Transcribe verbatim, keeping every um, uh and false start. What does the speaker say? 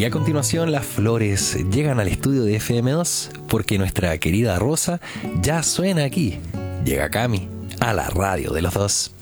Y a continuación las flores llegan al estudio de F M dos porque nuestra querida Rosa ya suena aquí. Llega Cami a la radio de los dos.